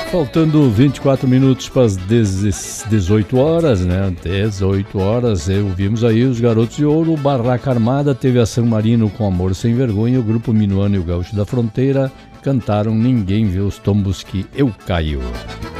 Faltando 24 minutos para as 18 horas, né? 18 horas, ouvimos aí os Garotos de Ouro, Barraca Armada, teve a San Marino com Amor Sem Vergonha, o Grupo Minuano e o Gaúcho da Fronteira cantaram Ninguém Vê os Tombos que Eu Caio.